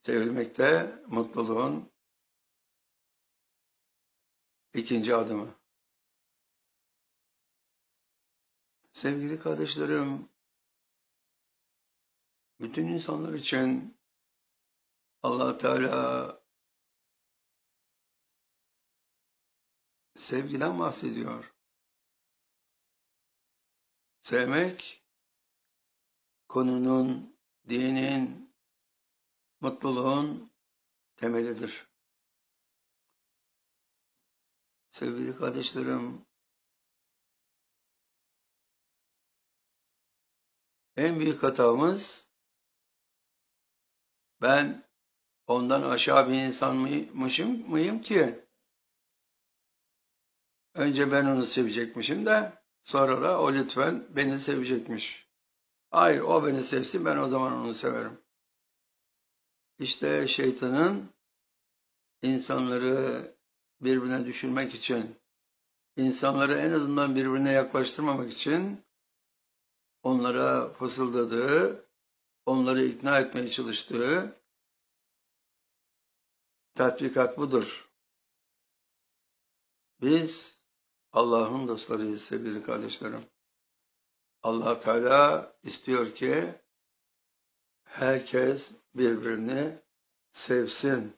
Sevilmekte mutluluğun ikinci adımı. Sevgili kardeşlerim, bütün insanlar için Allah Teala sevgiden bahsediyor. Sevmek, konunun, dinin, mutluluğun temelidir. Sevgili kardeşlerim, en büyük hatamız, ben ondan aşağı bir insan mıyım ki önce ben onu sevecekmişim de sonra da o lütfen beni sevecekmiş. Hayır, o beni sevsin, ben o zaman onu severim. İşte şeytanın insanları birbirine düşürmek için, insanları en azından birbirine yaklaştırmamak için onlara fısıldadığı, onları ikna etmeye çalıştığı tatbikat budur. Biz Allah'ın dostlarıyız sevgili kardeşlerim. Allah Teala istiyor ki herkes birbirini sevsin.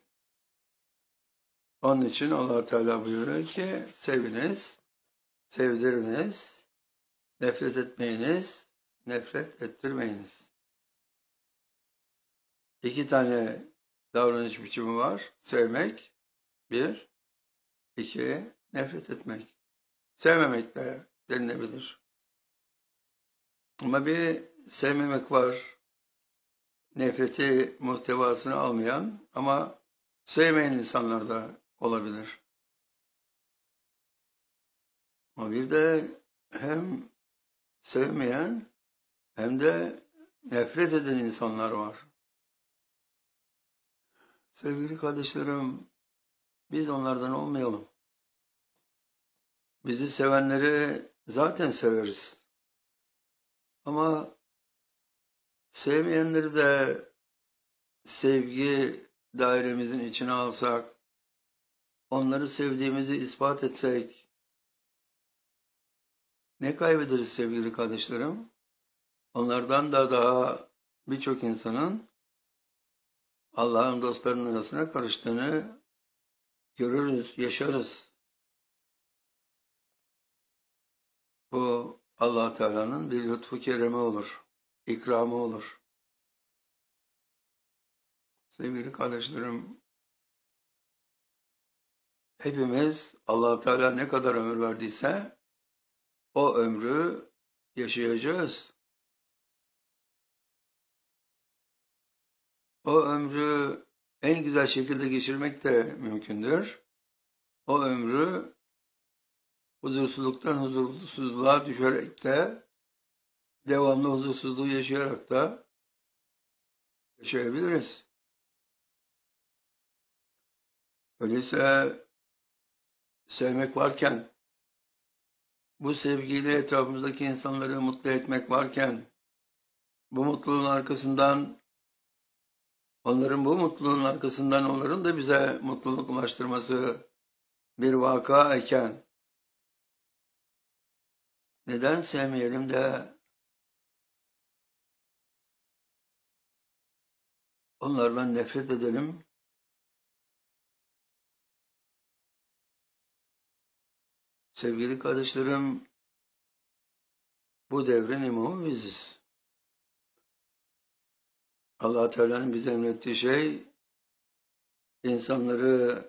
Onun için Allah Teala buyuruyor ki seviniz, sevdiriniz, nefret etmeyiniz, nefret ettirmeyiniz. İki tane davranış biçimi var. Sevmek, bir, iki, nefret etmek. Sevmemek de denilebilir. Ama bir sevmemek var. Nefreti muhtevasını almayan ama sevmeyen insanlar da olabilir. Ama bir de hem sevmeyen hem de nefret eden insanlar var. Sevgili kardeşlerim, biz onlardan olmayalım. Bizi sevenleri zaten severiz. Ama sevmeyenleri de sevgi dairemizin içine alsak, onları sevdiğimizi ispat etsek, ne kaybederiz sevgili kardeşlerim? Onlardan da daha birçok insanın Allah'ın dostlarının arasına karıştığını görürüz, yaşarız. Bu Allah Teala'nın bir lütfu keremi olur, ikramı olur. Sevgili kardeşlerim, hepimiz Allah Teala ne kadar ömür verdiyse o ömrü yaşayacağız. O ömrü en güzel şekilde geçirmek de mümkündür. O ömrü huzursuzluktan huzursuzluğa düşerek de devamlı huzursuzluğu yaşayarak da yaşayabiliriz. Öyleyse sevmek varken, bu sevgiyle etrafımızdaki insanları mutlu etmek varken, bu mutluluğun arkasından, onların bu mutluluğun arkasından onların da bize mutluluk ulaştırması bir vaka iken, neden sevmeyelim de onlardan nefret edelim? Sevgili kardeşlerim, bu devrin imamı biziz. Allah Teala'nın bize emrettiği şey, insanları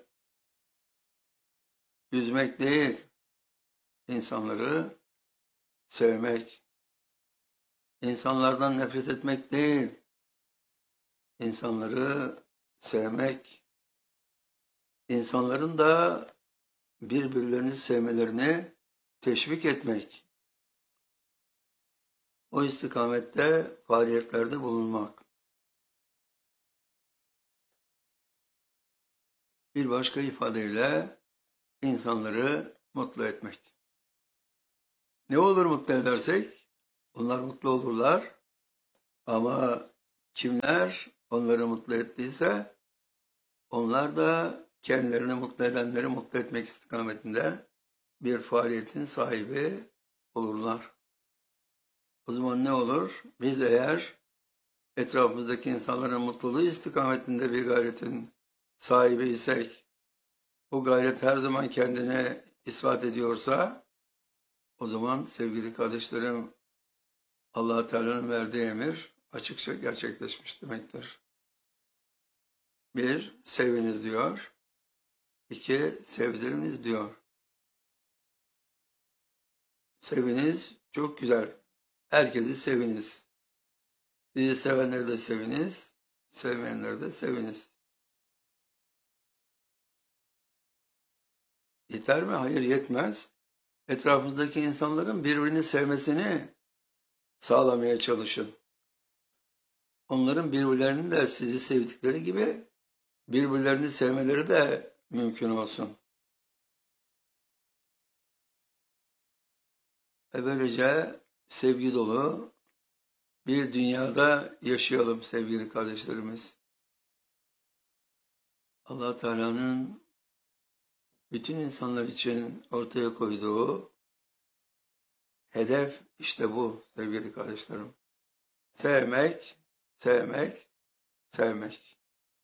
üzmek değil, insanları sevmek. İnsanlardan nefret etmek değil, insanları sevmek. İnsanların da birbirlerini sevmelerini teşvik etmek. O istikamette faaliyetlerde bulunmak. Bir başka ifadeyle insanları mutlu etmek. Ne olur mutlu edersek? Onlar mutlu olurlar. Ama kimler onları mutlu ettiyse, onlar da kendilerini mutlu edenleri mutlu etmek istikametinde bir faaliyetin sahibi olurlar. O zaman ne olur? Biz eğer etrafımızdaki insanların mutluluğu istikametinde bir gayretin sahibi isek, bu gayret her zaman kendini ispat ediyorsa, o zaman sevgili kardeşlerim, Allah Teala'nın verdiği emir açıkça gerçekleşmiş demektir. Bir, seviniz diyor. İki, sevdiriniz diyor. Seviniz çok güzel. Herkesi seviniz. Sizi sevenleri de seviniz, sevmeyenleri de seviniz. Yeter mi? Hayır, yetmez. Etrafınızdaki insanların birbirini sevmesini sağlamaya çalışın. Onların birbirlerinin de sizi sevdikleri gibi birbirlerini sevmeleri de mümkün olsun. Ve böylece sevgi dolu bir dünyada yaşayalım sevgili kardeşlerimiz. Allah Teala'nın bütün insanlar için ortaya koyduğu hedef işte bu sevgili kardeşlerim. Sevmek, sevmek, sevmek.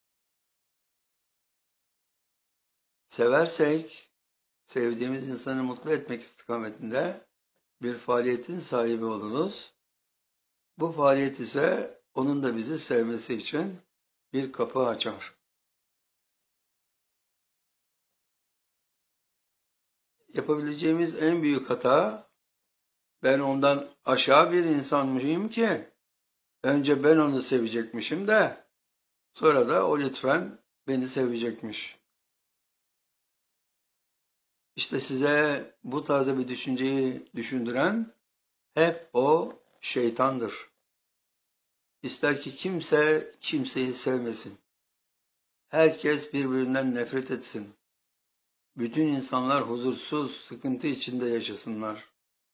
Seversek, sevdiğimiz insanı mutlu etmek istikametinde bir faaliyetin sahibi oluruz. Bu faaliyet ise onun da bizi sevmesi için bir kapı açar. Yapabileceğimiz en büyük hata, ben ondan aşağı bir insanmışım ki önce ben onu sevecekmişim de sonra da o lütfen beni sevecekmiş. İşte size bu tarzda bir düşünceyi düşündüren hep o şeytandır. İster ki kimse kimseyi sevmesin. Herkes birbirinden nefret etsin. Bütün insanlar huzursuz, sıkıntı içinde yaşasınlar.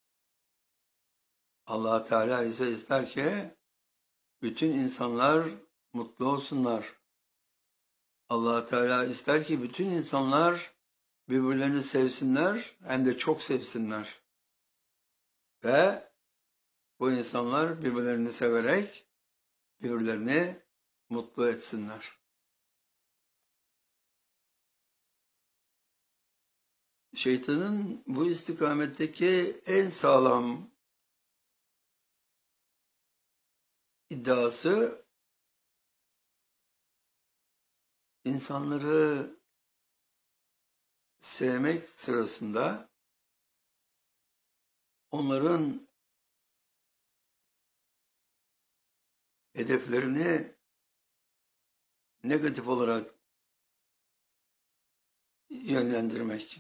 Allah Teala ise ister ki bütün insanlar mutlu olsunlar. Allah Teala ister ki bütün insanlar birbirlerini sevsinler, hem de çok sevsinler. Ve bu insanlar birbirlerini severek birbirlerini mutlu etsinler. Şeytanın bu istikametteki en sağlam iddiası, insanları sevmek sırasında onların hedeflerini negatif olarak yönlendirmek.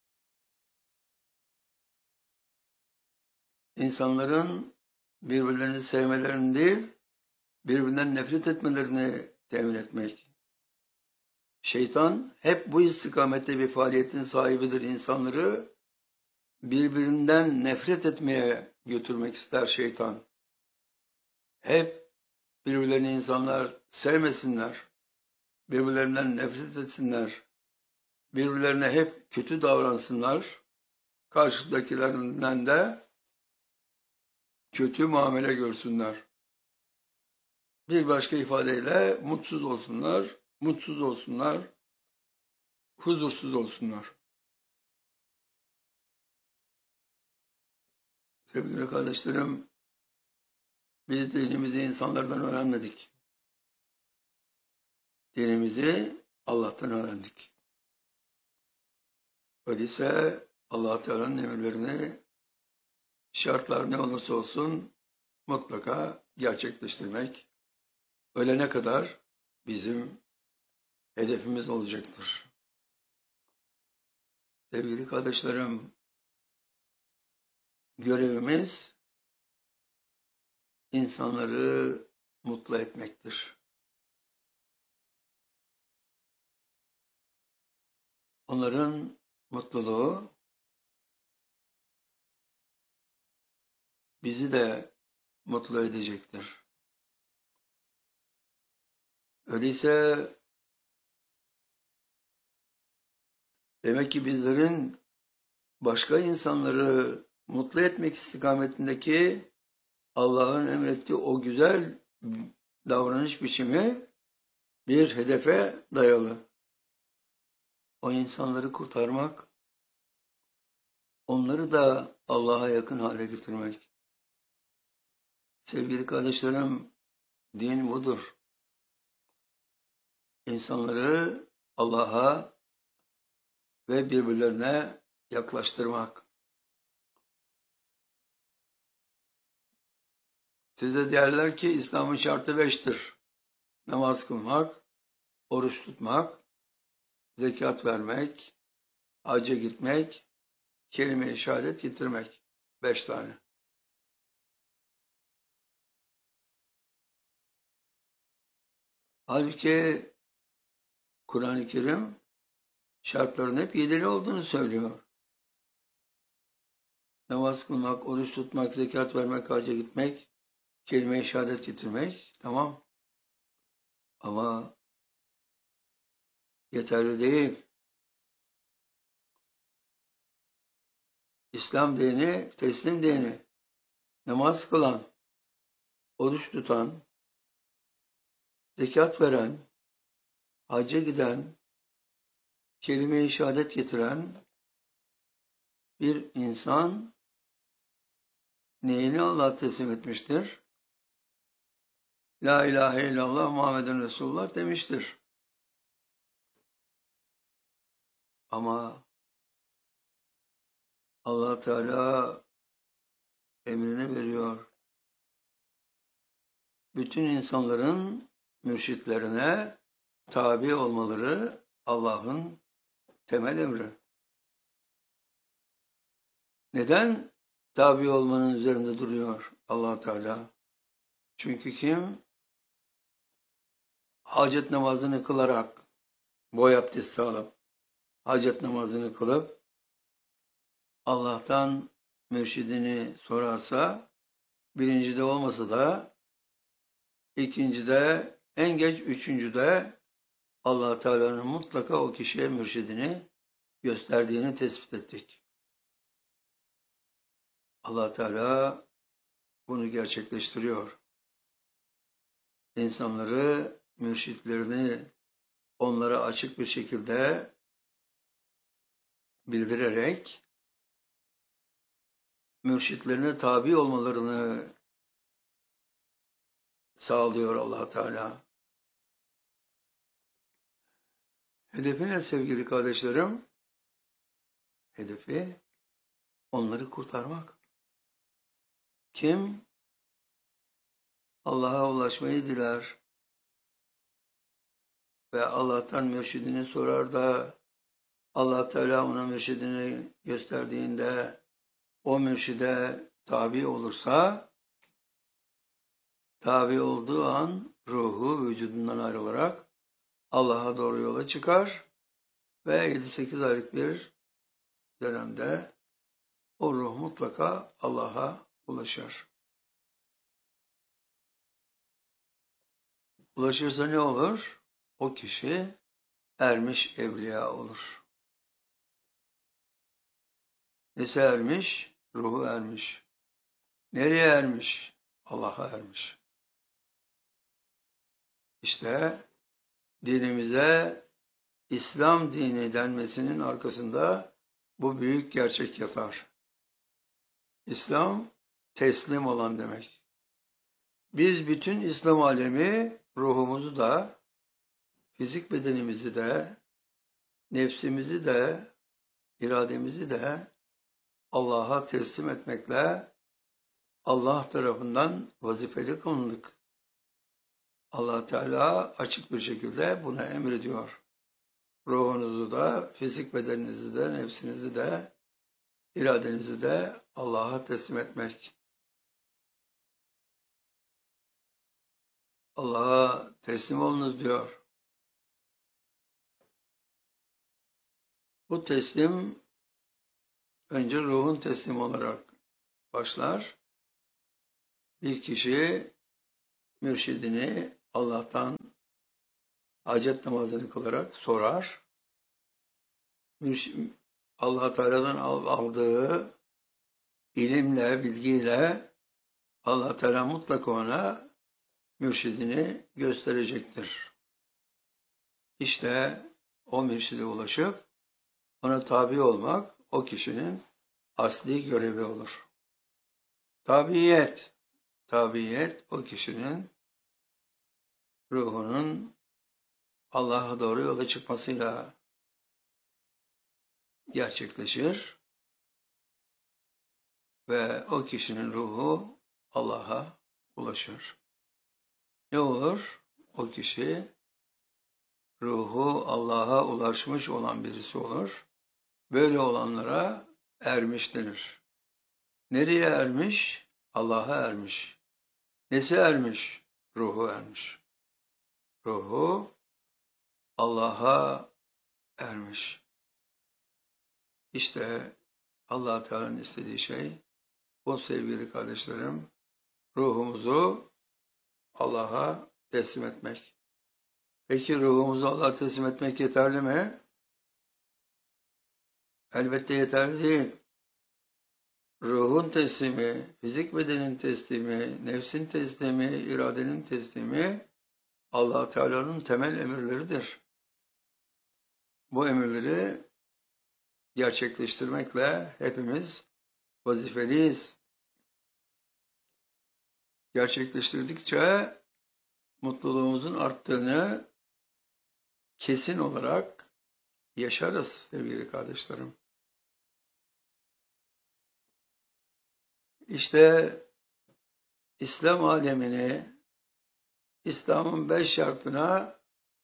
İnsanların birbirlerini sevmelerini değil, birbirinden nefret etmelerini temin etmek. Şeytan hep bu istikamette bir faaliyetin sahibidir. İnsanları birbirinden nefret etmeye götürmek ister şeytan. Hep birbirlerini insanlar sevmesinler, birbirlerinden nefret etsinler, birbirlerine hep kötü davransınlar, karşıdakilerinden de kötü muamele görsünler. Bir başka ifadeyle mutsuz olsunlar, mutsuz olsunlar, huzursuz olsunlar. Sevgili kardeşlerim, biz dinimizi insanlardan öğrenmedik. Dinimizi Allah'tan öğrendik. Öyleyse Allah Teala'nın emirlerini, şartlar ne olursa olsun mutlaka gerçekleştirmek, ölene kadar bizim hedefimiz olacaktır. Sevgili kardeşlerim, görevimiz insanları mutlu etmektir. Onların mutluluğu bizi de mutlu edecektir. Öyleyse demek ki bizlerin başka insanları mutlu etmek istikametindeki Allah'ın emrettiği o güzel davranış biçimi bir hedefe dayalı. O insanları kurtarmak, onları da Allah'a yakın hale getirmek. Sevgili kardeşlerim, din budur. İnsanları Allah'a ve birbirlerine yaklaştırmak. Size derler ki İslam'ın şartı 5'tir. Namaz kılmak, oruç tutmak, zekat vermek, hacca gitmek, kelime-i şehadet getirmek. 5 tane. Halbuki Kur'an-ı Kerim şartların hep 7'li olduğunu söylüyor. Namaz kılmak, oruç tutmak, zekat vermek, hacca gitmek, kelime-i şehadet getirmek. Tamam. Ama yeterli değil. İslam dini, teslim dini. Namaz kılan, oruç tutan, zekat veren, hacca giden, kelime-i şehadet getiren bir insan neyini Allah'a teslim etmiştir? La ilahe illallah Muhammeden Resulullah demiştir. Ama Allah Teala emrini veriyor. Bütün insanların mürşitlerine tabi olmaları Allah'ın temel emri. Neden tabi olmanın üzerinde duruyor Allah Teala? Çünkü kim hacet namazını kılarak, boy abdesti alıp, hacet namazını kılıp, Allah'tan mürşidini sorarsa, birincide olmasa da, ikincide, en geç üçüncüde Allah Teala'nın mutlaka o kişiye mürşidini gösterdiğini tespit ettik. Allah Teala bunu gerçekleştiriyor. İnsanları, mürşitlerini onlara açık bir şekilde bildirerek mürşitlerine tabi olmalarını sağlıyor Allah Teala. Hedefi ne sevgili kardeşlerim? Hedefi onları kurtarmak. Kim Allah'a ulaşmayı diler ve Allah'tan mürşidini sorar da Allah Teala ona mürşidini gösterdiğinde o mürşide tabi olursa, tabi olduğu an ruhu vücudundan ayrılarak Allah'a doğru yola çıkar ve 7-8 aylık bir dönemde o ruh mutlaka Allah'a ulaşır. Ulaşırsa ne olur? O kişi ermiş evliya olur. Nesi ermiş? Ruhu ermiş. Nereye ermiş? Allah'a ermiş. İşte dinimize İslam dini denmesinin arkasında bu büyük gerçek yatar. İslam teslim olan demek. Biz bütün İslam alemi ruhumuzu da, fizik bedenimizi de, nefsimizi de, irademizi de Allah'a teslim etmekle Allah tarafından vazifeli kılındık. Allah Teala açık bir şekilde buna emrediyor. Ruhunuzu da, fizik bedeninizi de, nefsinizi de, iradenizi de Allah'a teslim etmek. Allah'a teslim olunuz diyor. Bu teslim önce ruhun teslim olarak başlar. Bir kişi mürşidini Allah'tan hacet namazını kılarak sorar. Allah Teala'dan aldığı ilimle, bilgiyle Allah Teala mutlaka ona mürşidini gösterecektir. İşte o mürşide ulaşıp ona tabi olmak o kişinin asli görevi olur. Tabiyet o kişinin ruhunun Allah'a doğru yola çıkmasıyla gerçekleşir ve o kişinin ruhu Allah'a ulaşır. Ne olur? O kişi ruhu Allah'a ulaşmış olan birisi olur. Böyle olanlara ermiş denir. Nereye ermiş? Allah'a ermiş. Nesi ermiş? Ruhu ermiş. Ruhu Allah'a ermiş. İşte Allah Teala'nın istediği şey bu sevgili kardeşlerim, ruhumuzu Allah'a teslim etmek. Peki ruhumuzu Allah'a teslim etmek yeterli mi? Elbette yeterli değil. Ruhun teslimi, fizik bedenin teslimi, nefsin teslimi, iradenin teslimi Allah Teala'nın temel emirleridir. Bu emirleri gerçekleştirmekle hepimiz vazifeliyiz. Gerçekleştirdikçe mutluluğumuzun arttığını kesin olarak yaşarız sevgili kardeşlerim. İşte İslam alemini, İslam'ın 5 şartına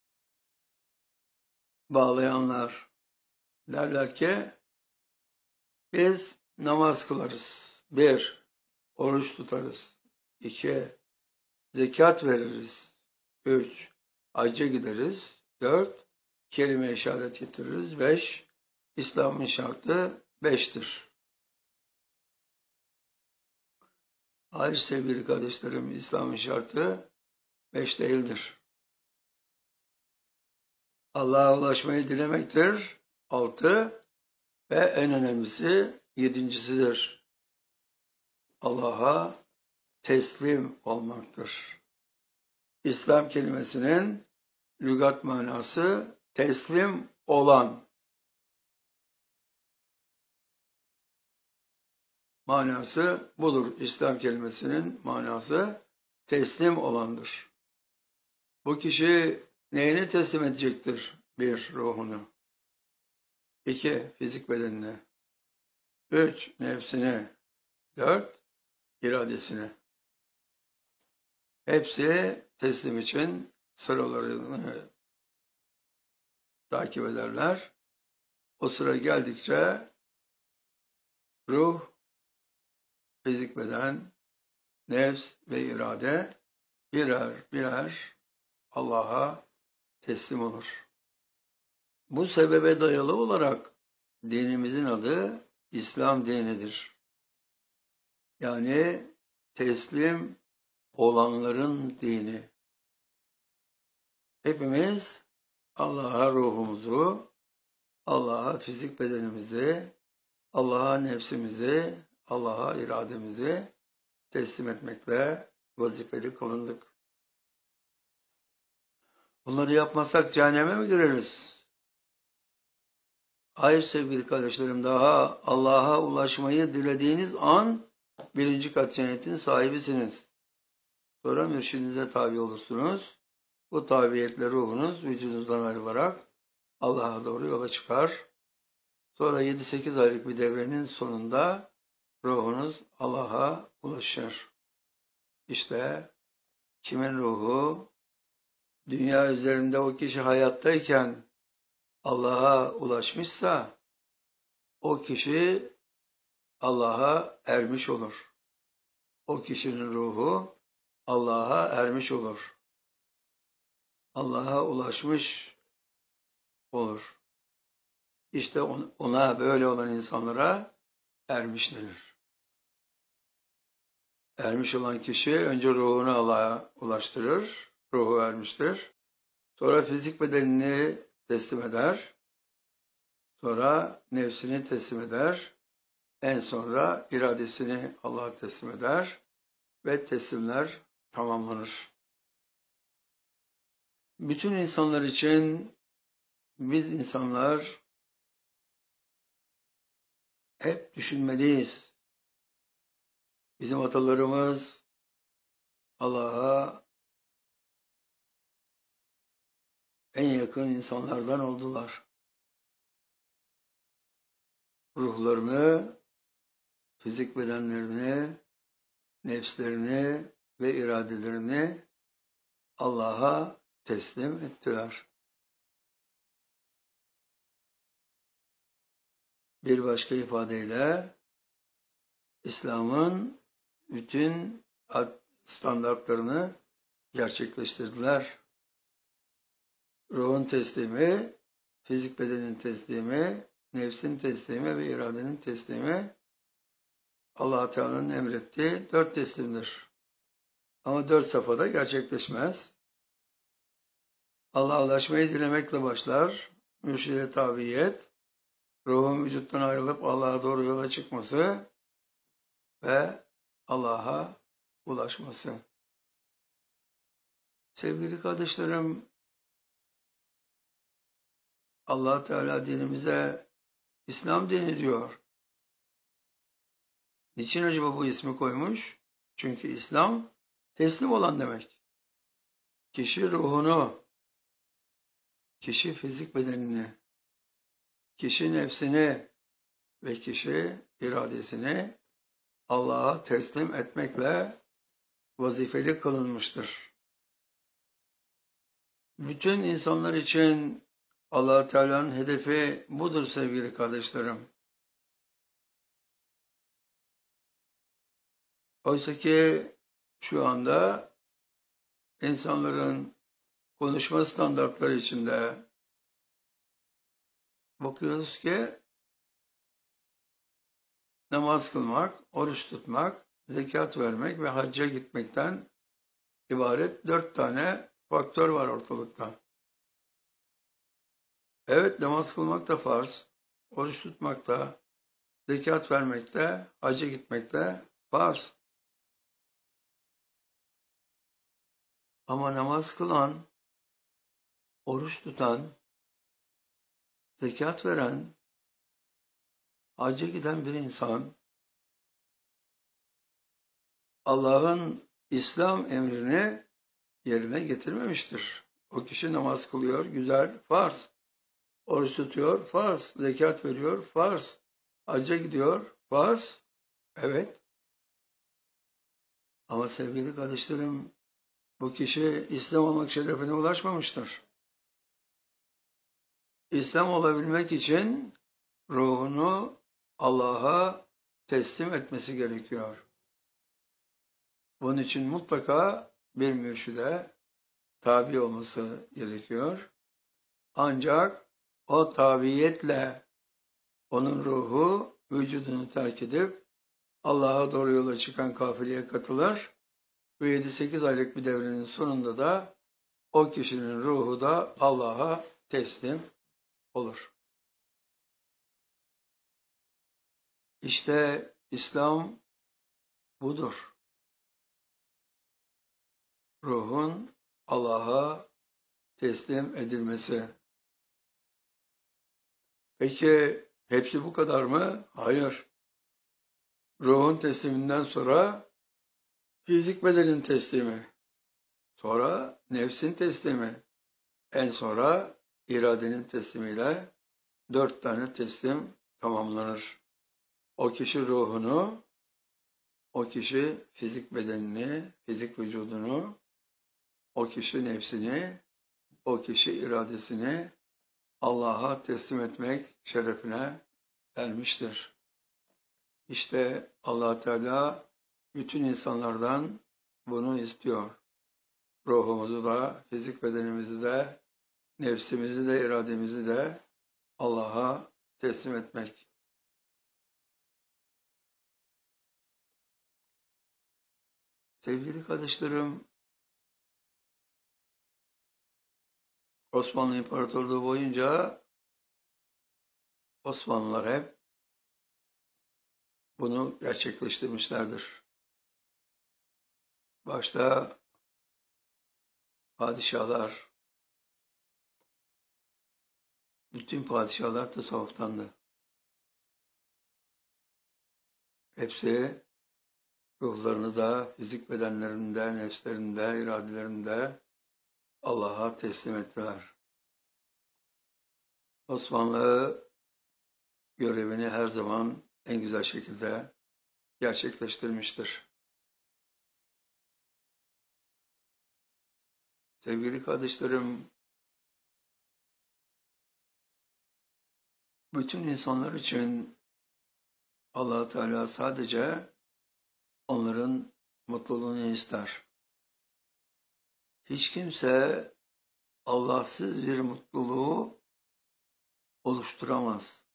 bağlayanlar derler ki, biz namaz kılarız. 1. Oruç tutarız. 2. Zekat veririz. 3. Hacca gideriz. 4. Kelime-i şehadet getiririz. 5. İslam'ın şartı 5'tir. Hayır sevgili kardeşlerim, İslam'ın şartı 5 değildir. Allah'a ulaşmayı dilemektir. 6. Ve en önemlisi 7.'sidir. Allah'a teslim olmaktır. İslam kelimesinin lügat manası teslim olan manası budur. İslam kelimesinin manası teslim olandır. Bu kişi neyini teslim edecektir? 1. Ruhunu. 2. Fizik bedenine. 3. Nefsine. 4. İradesine. Hepsi teslim için sıralarını takip ederler. O sıra geldikçe ruh, fizik beden, nefs ve irade birer birer Allah'a teslim olur. Bu sebebe dayalı olarak dinimizin adı İslam dinidir. Yani teslim olanların dini. Hepimiz Allah'a ruhumuzu, Allah'a fizik bedenimizi, Allah'a nefsimizi, Allah'a irademizi teslim etmekle vazifeli kılındık. Bunları yapmazsak cehenneme mi gireriz? Hayır sevgili kardeşlerim, daha Allah'a ulaşmayı dilediğiniz an 1. kat cennetin sahibisiniz. Sonra mürşidinize tabi olursunuz. Bu tabiyetle ruhunuz vücudunuzdan ayrılarak Allah'a doğru yola çıkar. Sonra 7-8 aylık bir devrenin sonunda ruhunuz Allah'a ulaşır. İşte kimin ruhu dünya üzerinde o kişi hayattayken Allah'a ulaşmışsa o kişi Allah'a ermiş olur. O kişinin ruhu Allah'a ermiş olur. Allah'a ulaşmış olur. İşte ona böyle olan insanlara ermiş denir. Ermiş olan kişi önce ruhunu Allah'a ulaştırır. Ruhu ermiştir. Sonra fizik bedenini teslim eder. Sonra nefsini teslim eder. En sonra iradesini Allah'a teslim eder. Ve teslimler tamamlanır. Bütün insanlar için biz insanlar hep düşünmeliyiz. Bizim atalarımız Allah'a en yakın insanlardan oldular. Ruhlarını, fizik bedenlerini, nefslerini ve iradelerini Allah'a teslim ettiler. Bir başka ifadeyle İslam'ın bütün standartlarını gerçekleştirdiler. Ruhun teslimi, fizik bedenin teslimi, nefsin teslimi ve iradenin teslimi Allah-u Teala'nın emrettiği 4 teslimdir. Ama 4 safhada gerçekleşmez. Allah'a ulaşmayı dilemekle başlar. Mürşid-i tabiyet, ruhun vücuttan ayrılıp Allah'a doğru yola çıkması ve Allah'a ulaşması. Sevgili kardeşlerim, Allah Teala dinimize İslam dini diyor. Niçin acaba bu ismi koymuş? Çünkü İslam teslim olan demek. Kişi ruhunu, kişi fizik bedenini, kişi nefsini ve kişi iradesini Allah'a teslim etmekle vazifeli kılınmıştır. Bütün insanlar için Allah Teala'nın hedefi budur sevgili kardeşlerim. Oysa ki şu anda insanların konuşma standartları içinde bakıyoruz ki namaz kılmak, oruç tutmak, zekat vermek ve hacca gitmekten ibaret 4 tane faktör var ortalıkta. Evet, namaz kılmak da farz, oruç tutmak da, zekat vermek de, hacca gitmek de farz. Ama namaz kılan, oruç tutan, zekat veren, hacca giden bir insan, Allah'ın İslam emrini yerine getirmemiştir. O kişi namaz kılıyor, güzel, farz. Oruç tutuyor, farz. Zekat veriyor, farz. Hacca gidiyor, farz. Evet. Ama sevgili kardeşlerim, bu kişi İslam olmak şerefine ulaşmamıştır. İslam olabilmek için ruhunu Allah'a teslim etmesi gerekiyor. Bunun için mutlaka bir mürşide tabi olması gerekiyor. Ancak o tabiyetle onun ruhu vücudunu terk edip Allah'a doğru yola çıkan kafileye katılır ve 7-8 aylık bir devrenin sonunda da o kişinin ruhu da Allah'a teslim olur. İşte İslam budur. Ruhun Allah'a teslim edilmesi. Peki hepsi bu kadar mı? Hayır. Ruhun tesliminden sonra fizik bedenin teslimi, sonra nefsin teslimi, en sonra iradenin teslimiyle 4 tane teslim tamamlanır. O kişi ruhunu, o kişi fizik bedenini, fizik vücudunu, o kişi nefsini, o kişi iradesini Allah'a teslim etmek şerefine ermiştir. İşte Allah Teala bütün insanlardan bunu istiyor. Ruhumuzu da, fizik bedenimizi de, nefsimizi de, irademizi de Allah'a teslim etmek. Sevgili kardeşlerim, Osmanlı İmparatorluğu boyunca Osmanlılar hep bunu gerçekleştirmişlerdir. Başta padişahlar, bütün padişahlar tasavvuftandı. Hepsi ruhlarını da, fizik bedenlerinde, nefslerinde, iradelerinde Allah'a teslim ettiler. Osmanlı görevini her zaman en güzel şekilde gerçekleştirmiştir. Sevgili kardeşlerim, bütün insanlar için Allah Teala sadece onların mutluluğunu ister. Hiç kimse Allahsız bir mutluluğu oluşturamaz.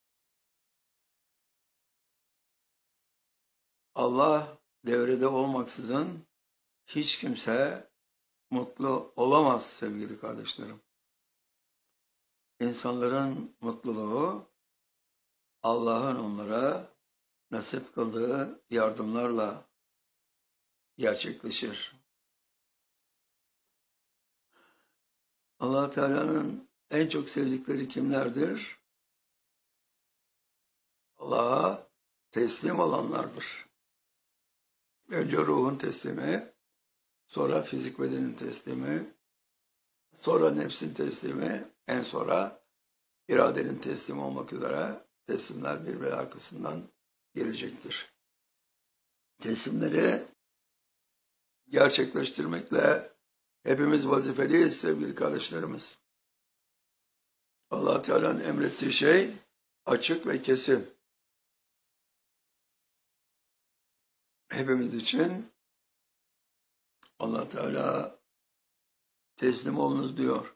Allah devrede olmaksızın hiç kimse mutlu olamaz sevgili kardeşlerim. İnsanların mutluluğu Allah'ın onlara nasip kıldığı yardımlarla gerçekleşir. Allah Teala'nın en çok sevdikleri kimlerdir? Allah'a teslim olanlardır. Önce ruhun teslimi, sonra fizik bedenin teslimi, sonra nefsin teslimi, en sonra iradenin teslimi olmak üzere teslimler birbiri arkasından gelecektir. Teslimleri gerçekleştirmekle hepimiz vazifeliyiz sevgili kardeşlerimiz. Allah Teala'nın emrettiği şey açık ve kesin. Hepimiz için Allah Teala teslim olunuz diyor.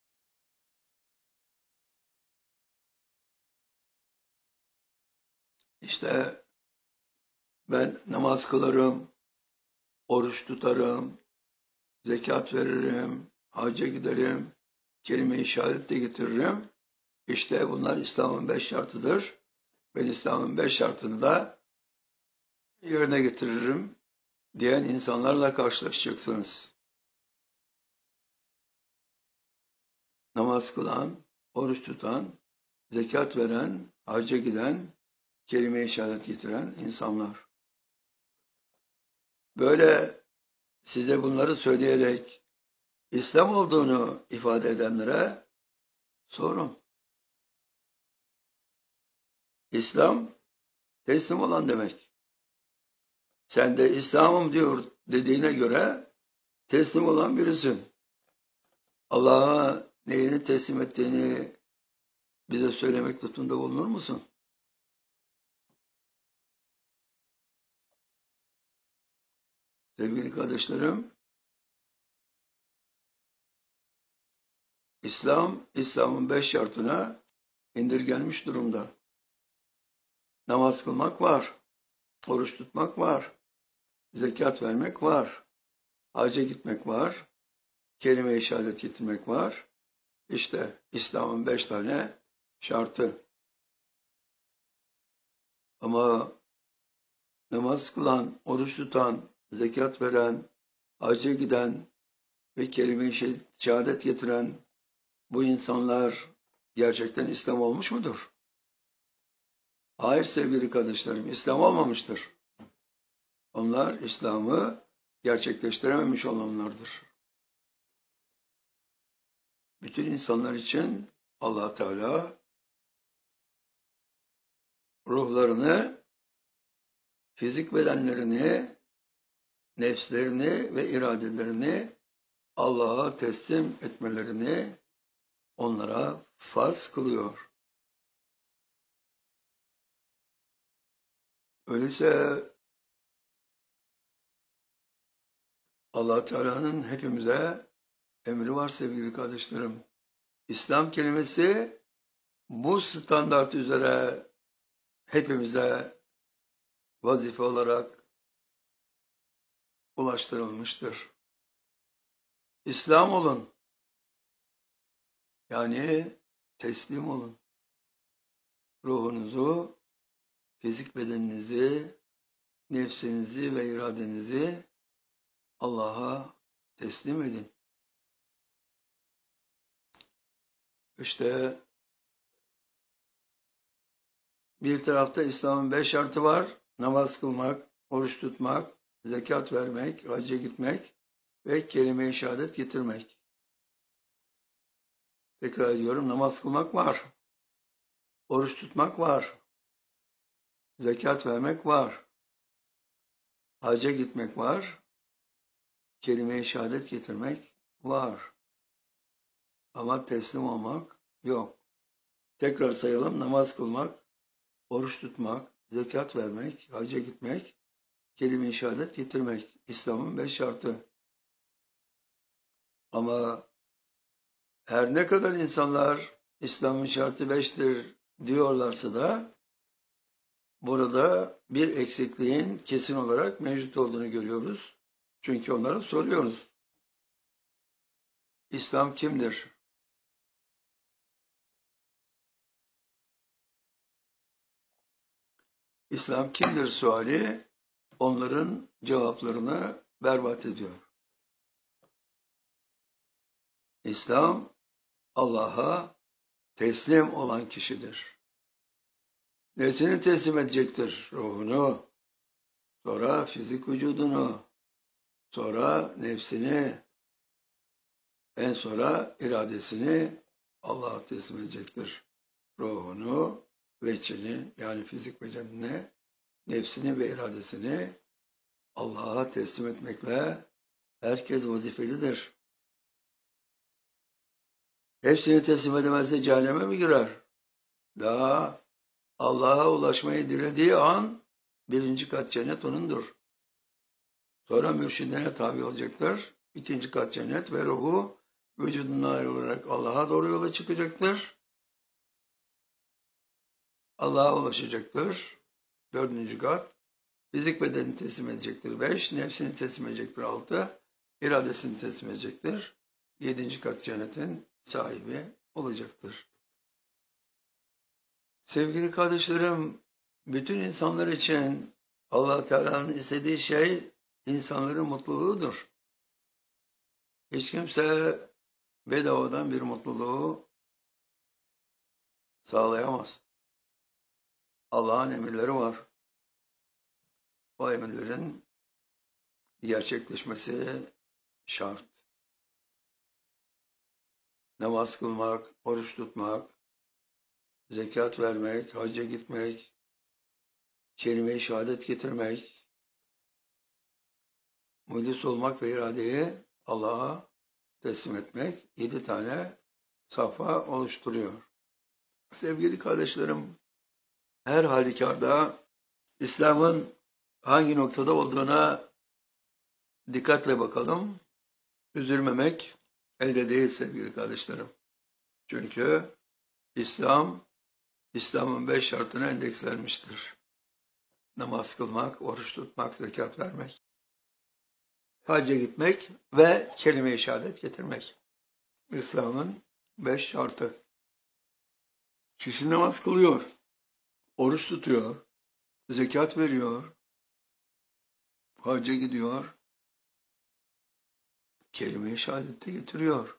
İşte ben namaz kılarım, oruç tutarım, zekat veririm, hacca giderim, kelime-i şehadet de getiririm. İşte bunlar İslam'ın 5 şartıdır. Ben İslam'ın 5 şartını da yerine getiririm diyen insanlarla karşılaşacaksınız. Namaz kılan, oruç tutan, zekat veren, hacca giden, kelime-i şehadet getiren insanlar. Böyle size bunları söyleyerek İslam olduğunu ifade edenlere sorun. İslam teslim olan demek. Sen de İslam'ım diyor dediğine göre teslim olan birisin. Allah'a neyini teslim ettiğini bize söylemek tutunda bulunur musun? Sevgili kardeşlerim, İslam'ın 5 şartına indirgenmiş durumda. Namaz kılmak var, oruç tutmak var, zekat vermek var, hacca gitmek var, kelime-i şehadet getirmek var. İşte İslam'ın 5 tane şartı. Ama namaz kılan, oruç tutan, zekat veren, hacca giden ve kelime-i şehadet getiren bu insanlar gerçekten İslam olmuş mudur? Hayır sevgili kardeşlerim, İslam olmamıştır. Onlar İslam'ı gerçekleştirememiş olanlardır. Bütün insanlar için Allah Teala ruhlarını, fizik bedenlerini, nefslerini ve iradelerini Allah'a teslim etmelerini onlara farz kılıyor. Öyleyse Allah Teala'nın hepimize emri var sevgili kardeşlerim. İslam kelimesi bu standart üzere hepimize vazife olarak ulaştırılmıştır. İslam olun. Yani teslim olun. Ruhunuzu, fizik bedeninizi, nefsinizi ve iradenizi Allah'a teslim edin. İşte bir tarafta İslam'ın 5 şartı var. Namaz kılmak, oruç tutmak, zekat vermek, hacca gitmek ve kelime-i şehadet getirmek. Tekrar ediyorum, namaz kılmak var. Oruç tutmak var. Zekat vermek var. Hacca gitmek var. Kelime-i şehadet getirmek var. Ama teslim olmak yok. Tekrar sayalım, namaz kılmak, oruç tutmak, zekat vermek, hacca gitmek, kelime-i şehadet getirmek. İslam'ın 5 şartı. Ama her ne kadar insanlar İslam'ın şartı 5'tir diyorlarsa da burada bir eksikliğin kesin olarak mevcut olduğunu görüyoruz. Çünkü onlara soruyoruz. İslam kimdir? İslam kimdir suali onların cevaplarını berbat ediyor. İslam Allah'a teslim olan kişidir. Nesini teslim edecektir? Ruhunu, sonra fizik vücudunu, sonra nefsini, en sonra iradesini Allah'a teslim edecektir. Ruhunu ve içini, yani fizik bedenine, nefsini ve iradesini Allah'a teslim etmekle herkes vazifelidir. Hepsini teslim edemezse cehenneme mi girer? Daha Allah'a ulaşmayı dilediği an 1. kat cennet onundur. Sonra mürşidine tabi olacaktır. 2. kat cennet ve ruhu vücudundan ayrılarak Allah'a doğru yola çıkacaktır. Allah'a ulaşacaktır. 4. kat. Fizik bedenini teslim edecektir. 5. Nefsini teslim edecektir. 6. İradesini teslim edecektir. 7. kat cennetin sahibi olacaktır. Sevgili kardeşlerim, bütün insanlar için Allah Teala'nın istediği şey insanların mutluluğudur. Hiç kimse bedavadan bir mutluluğu sağlayamaz. Allah'ın emirleri var. O emirlerin gerçekleşmesi şart. Namaz kılmak, oruç tutmak, zekat vermek, hacca gitmek, kelime-i şehadet getirmek, muhlis olmak ve iradeyi Allah'a teslim etmek 7 tane safha oluşturuyor. Sevgili kardeşlerim, her halükarda İslam'ın hangi noktada olduğuna dikkatle bakalım. Üzülmemek elde değil sevgili kardeşlerim. Çünkü İslam'ın 5 şartına endekslenmiştir. Namaz kılmak, oruç tutmak, zekat vermek, hacca gitmek ve kelime-i şehadet getirmek. İslam'ın 5 şartı. Kişi namaz kılıyor, oruç tutuyor, zekat veriyor, hacca gidiyor, kelime-i şehadeti getiriyor.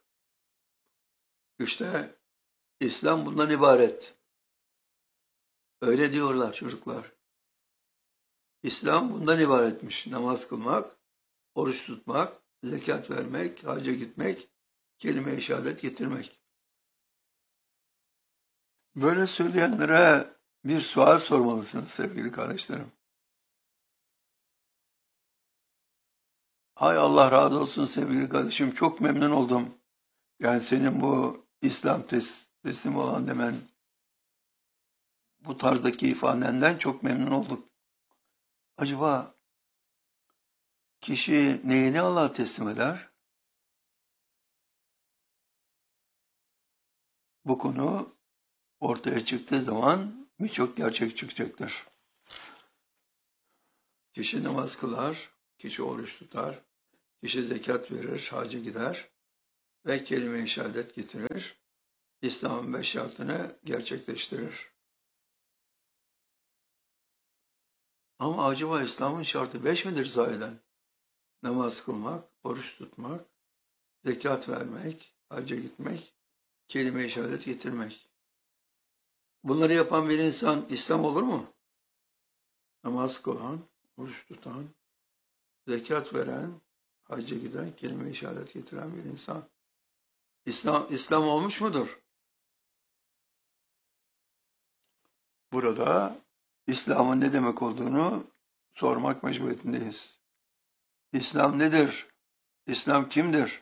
İşte İslam bundan ibaret. Öyle diyorlar çocuklar. İslam bundan ibaretmiş. Namaz kılmak, oruç tutmak, zekat vermek, hacca gitmek, kelime-i şehadet getirmek. Böyle söyleyenlere bir sual sormalısınız sevgili kardeşlerim. Hay Allah razı olsun sevgili kardeşim, çok memnun oldum. Yani senin bu İslam teslim olan demen, bu tarzdaki ifadenden çok memnun olduk. Acaba kişi neyini Allah'a teslim eder? Bu konu ortaya çıktığı zaman birçok gerçek çıkacaktır. Kişi namaz kılar, kişi oruç tutar, kişi zekat verir, hacca gider ve kelime-i şehadet getirir. İslam'ın 5 şartını gerçekleştirir. Ama acaba İslam'ın şartı 5 midir sahiden? Namaz kılmak, oruç tutmak, zekat vermek, hacca gitmek, kelime-i şehadet getirmek. Bunları yapan bir insan İslam olur mu? Namaz kılan, oruç tutan, zekat veren, hacca giden, kelime-i şehadet getiren bir insan. İslam olmuş mudur? Burada İslam'ın ne demek olduğunu sormak mecburiyetindeyiz. İslam nedir? İslam kimdir?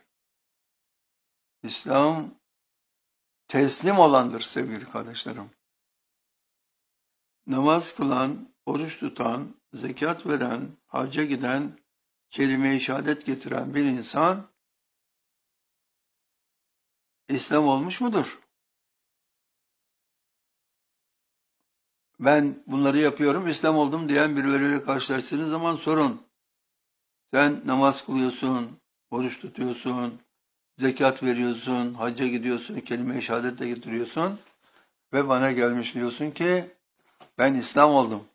İslam teslim olandır sevgili kardeşlerim. Namaz kılan, oruç tutan, zekat veren, hacca giden, kelime-i şehadet getiren bir insan İslam olmuş mudur? Ben bunları yapıyorum, İslam oldum diyen birileriyle karşılaştığınız zaman sorun. Sen namaz kılıyorsun, oruç tutuyorsun, zekat veriyorsun, hacca gidiyorsun, kelime-i şehadet de getiriyorsun ve bana gelmiş diyorsun ki ben İslam oldum.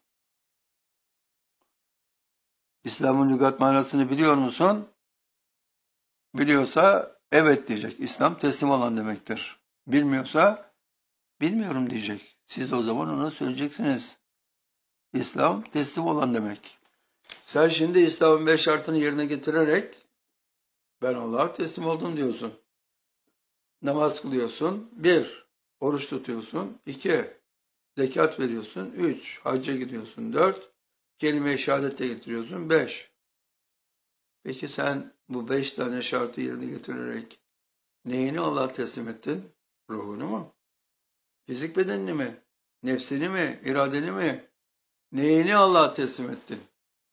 İslam'ın lügat manasını biliyor musun? Biliyorsa evet diyecek. İslam teslim olan demektir. Bilmiyorsa bilmiyorum diyecek. Siz o zaman ona söyleyeceksiniz. İslam teslim olan demek. Sen şimdi İslam'ın 5 şartını yerine getirerek ben Allah'a teslim oldum diyorsun. Namaz kılıyorsun. 1. Oruç tutuyorsun. 2. Zekat veriyorsun. 3. Hacca gidiyorsun. 4. Kelime-i şehadet de getiriyorsun. 5. Peki sen bu 5 tane şartı yerine getirerek neyini Allah'a teslim ettin? Ruhunu mu? Fizik bedenini mi? Nefsini mi? İradeni mi? Neyini Allah'a teslim ettin?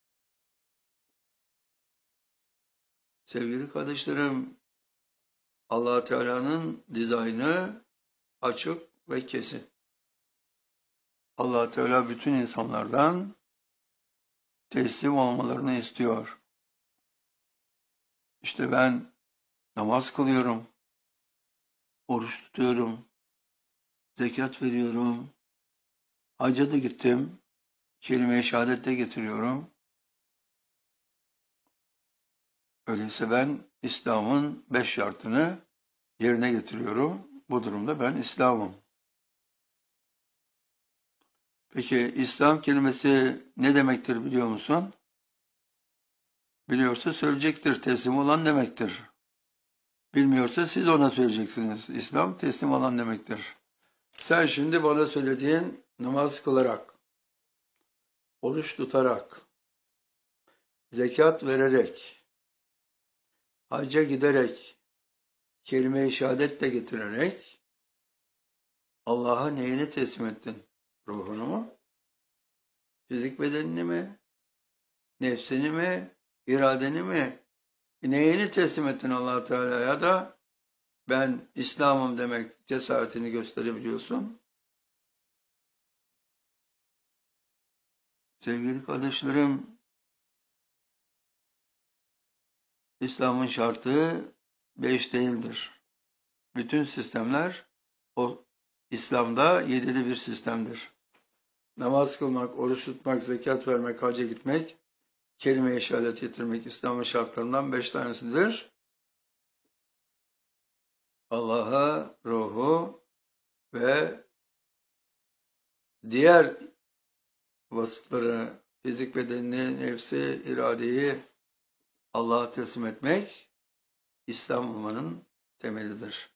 Sevgili kardeşlerim, Allah Teala'nın dizaynı açık ve kesin. Allah Teala bütün insanlardan teslim olmalarını istiyor. İşte ben namaz kılıyorum, oruç tutuyorum, zekat veriyorum, hacca da gittim, kelime-i şehadet de getiriyorum. Öyleyse ben İslam'ın 5 şartını yerine getiriyorum. Bu durumda ben İslam'ım. Peki İslam kelimesi ne demektir biliyor musun? Biliyorsa söyleyecektir, teslim olan demektir. Bilmiyorsa siz ona söyleyeceksiniz. İslam teslim olan demektir. Sen şimdi bana söylediğin namaz kılarak, oruç tutarak, zekat vererek, hacca giderek, kelime-i şehadet de getirerek Allah'a neyini teslim ettin? Ruhunu mu? Fizik bedenini mi? Nefsini mi? İradeni mi? Neyini teslim ettin Allah Teala'ya da ben İslam'ım demek cesaretini gösterebiliyorsun? Sevgili kardeşlerim, İslam'ın şartı 5 değildir. Bütün sistemler o İslam'da 7'li bir sistemdir. Namaz kılmak, oruç tutmak, zekat vermek, hacca gitmek, kelime-i şehadet getirmek İslam'ın şartlarından 5 tanesidir. Allah'a, ruhu ve diğer vasıfları, fizik bedenini, nefsi, iradeyi Allah'a teslim etmek İslam olmanın temelidir.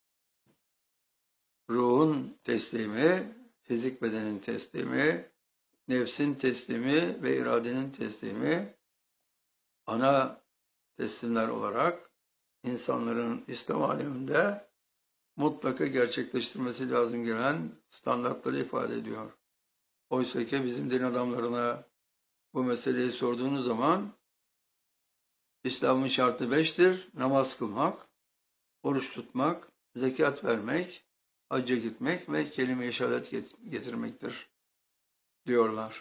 Ruhun teslimi, fizik bedenin teslimi, nefsin teslimi ve iradenin teslimi ana teslimler olarak insanların İslam aleminde mutlaka gerçekleştirmesi lazım gelen standartları ifade ediyor. Oysa ki bizim din adamlarına bu meseleyi sorduğunuz zaman İslam'ın şartı 5'tir. Namaz kılmak, oruç tutmak, zekat vermek, hacca gitmek ve kelime-i şehadet getirmektir diyorlar.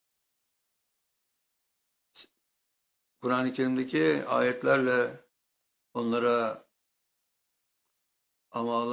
Kur'an-ı Kerim'deki ayetlerle onlara ama Allah